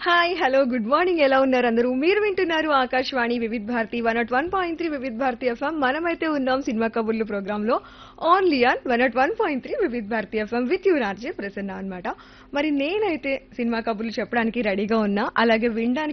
Hi hello good morning ఎలా ఉన్నారు అందరూ మీరు వింటున్నారు ఆకాశవాణి వివిధ్ భారతి 101.3 వివిధ్ భారతి ఎఫ్ఎం మనమైతే ఉన్నాం సినిమా కబుర్లు ప్రోగ్రామ్ లో only on 101.3 Vividh Bharati FM with you రాజే ప్రసన్న అన్నమాట. మరి నేనైతే సినిమా కబుర్లు చెప్పడానికి రెడీగా ఉన్నా అలాగే వినడానికి